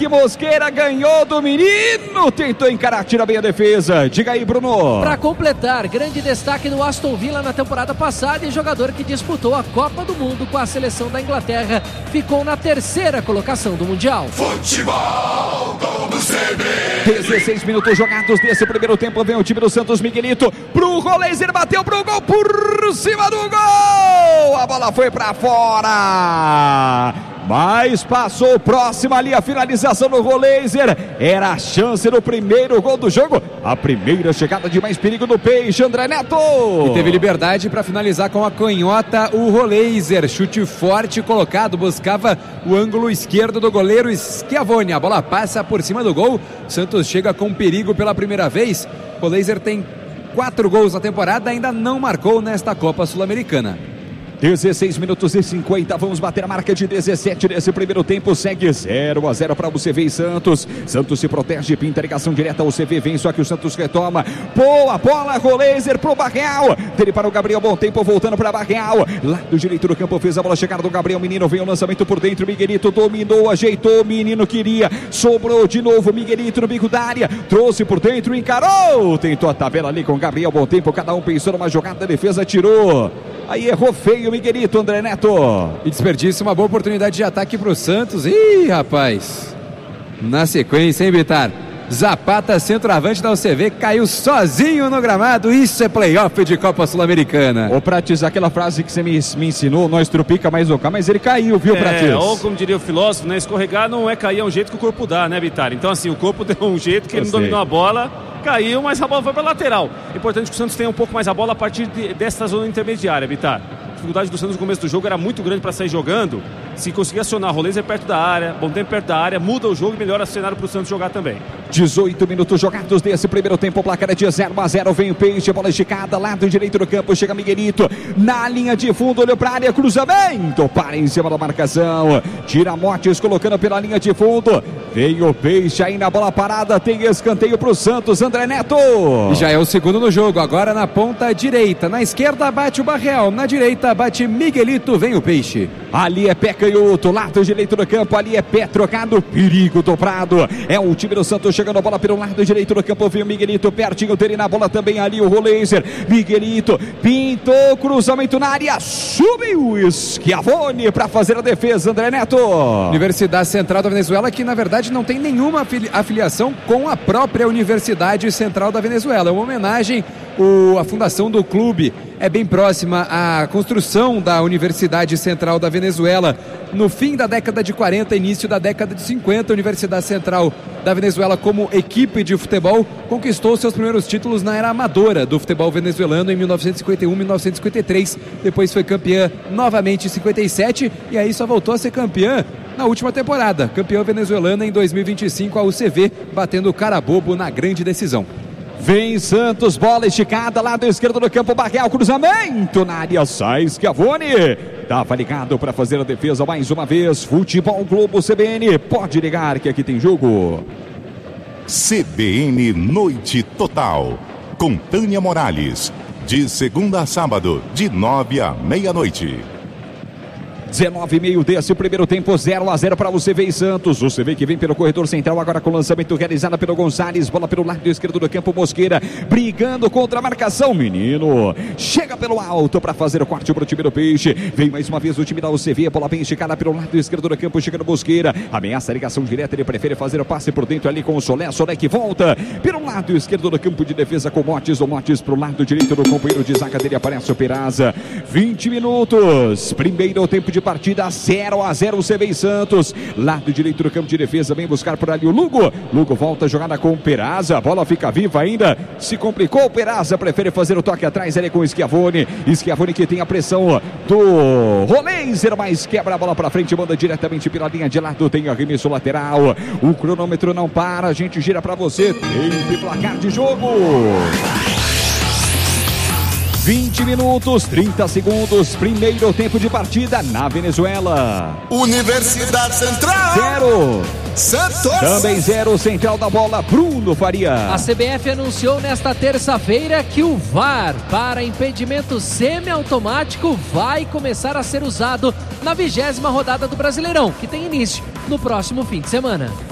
ataque, Mosqueira ganhou do menino, tentou encarar, tira bem a defesa. Diga aí, Bruno. Para completar, grande destaque do Aston Villa na temporada passada e jogador que disputou a Copa do Mundo com a seleção da Inglaterra, ficou na terceira colocação do Mundial. Futebol do CB. 16 minutos jogados desse primeiro tempo, vem o time do Santos. Miguelito pro Roleiser, bateu pro gol, por cima do gol, a bola foi pra fora, mas passou próxima ali a finalização do Roleiser. Era a chance do primeiro gol do jogo, a primeira chegada de mais perigo do Peixe, André Neto. E teve liberdade para finalizar com a canhota o Roleiser, chute forte colocado, buscava o ângulo esquerdo do goleiro Schiavone, a bola passa por cima do gol. Santos chega com perigo pela primeira vez. Roleiser tem 4 gols na temporada, ainda não marcou nesta Copa Sul-Americana. 16 minutos e 50, vamos bater a marca de 17 nesse primeiro tempo, segue 0-0 para o CV e Santos. Santos se protege, pinta ligação direta, o CV vem, só que o Santos retoma. Boa bola, Roleiser pro Barreal, dele para o Gabriel, bom tempo, voltando para Barreal, lado direito do campo, fez a bola chegar do Gabriel, menino, vem o lançamento por dentro, Miguelito dominou, ajeitou, menino queria, sobrou de novo, Miguelito no bico da área, trouxe por dentro, encarou, tentou a tabela ali com o Gabriel, bom tempo, cada um pensou numa jogada, a defesa tirou. Aí errou feio Miguelito, André Neto. E desperdiça uma boa oportunidade de ataque para o Santos. Ih, rapaz. Na sequência, hein, Bitar? Zapata, centroavante da UCV, caiu sozinho no gramado. Isso é playoff de Copa Sul-Americana. Ô, Prates, aquela frase que você me ensinou, nós trupica mais o cá, mas ele caiu, viu, Prates? Ou como diria o filósofo, né? Escorregar não é cair, é um jeito que o corpo dá, né, Bitar? Então, assim, o corpo deu um jeito que ele não dominou a bola, caiu, mas a bola foi para lateral. É importante que o Santos tenha um pouco mais a bola a partir dessa zona intermediária, Bitar. A dificuldade do Santos no começo do jogo era muito grande para sair jogando. Se conseguir acionar Roleiser perto da área, bom tempo perto da área, muda o jogo e melhora o cenário para o Santos jogar também. 18 minutos jogados desse primeiro tempo, o placar é de 0-0, vem o Peixe, bola esticada, lado direito do campo, chega Miguelito, na linha de fundo, olhou para a área, cruzamento, para em cima da marcação, tira Motes, colocando pela linha de fundo, veio o Peixe aí na bola parada, tem escanteio para o Santos, André Neto. E já é o segundo no jogo, agora na ponta direita, na esquerda bate o Barreal, na direita bate Miguelito, vem o Peixe. Ali é pé canhoto, lado direito do campo, ali é pé trocado, perigo dobrado, é o time do Santos chegando a bola pelo lado direito do campo, vem o Miguelito, pertinho dele na bola também ali o Roleiser, Miguelito, pintou, cruzamento na área, subiu Schiavone para fazer a defesa, André Neto. Universidade Central da Venezuela, que na verdade não tem nenhuma afiliação com a própria Universidade Central da Venezuela, é uma homenagem. A fundação do clube é bem próxima à construção da Universidade Central da Venezuela. No fim da década de 40, início da década de 50, a Universidade Central da Venezuela, como equipe de futebol, conquistou seus primeiros títulos na era amadora do futebol venezuelano em 1951, 1953. Depois foi campeã novamente em 57 e aí só voltou a ser campeã na última temporada. Campeã venezuelana em 2025, a UCV batendo o Carabobo na grande decisão. Vem Santos, bola esticada, lado esquerdo do campo, Barreal, cruzamento na área, sai Schiavone, estava ligado para fazer a defesa mais uma vez. Futebol Globo CBN, pode ligar que aqui tem jogo. CBN Noite Total, com Tânia Morales, de segunda a sábado, de 9 à meia-noite. 19,5 desse primeiro tempo, 0-0 para o CV e Santos. O CV que vem pelo corredor central, agora com o lançamento realizado pelo Gonçalves. Bola pelo lado esquerdo do campo, Mosqueira brigando contra a marcação. Menino chega pelo alto para fazer o corte para o time do Peixe. Vem mais uma vez o time da UCV. Bola bem esticada pelo lado esquerdo do campo, chega no Mosqueira. Ameaça a ligação direta, ele prefere fazer o passe por dentro ali com o Solé. Solé que volta pelo lado esquerdo do campo de defesa com Motes. O Motes para o lado direito do companheiro de zaga dele, aparece o Peraza. 20 minutos, primeiro tempo de partida, 0-0 o CV e Santos. Lado direito do campo de defesa, vem buscar por ali o Lugo. Lugo volta a jogada com o Peraza, a bola fica viva ainda, se complicou, o Peraza prefere fazer o toque atrás ali com o Schiavone. Schiavone que tem a pressão do Roleiser, mas quebra a bola para frente, manda diretamente pela linha de lado, tem arremesso lateral. O cronômetro não para, a gente gira para você, tempo e placar de jogo. 20 minutos, 30 segundos, primeiro tempo de partida na Venezuela. Universidade Central 0. Santos Também 0, central da bola, Bruno Faria. A CBF anunciou nesta terça-feira que o VAR para impedimento semiautomático vai começar a ser usado na 20ª rodada do Brasileirão, que tem início no próximo fim de semana.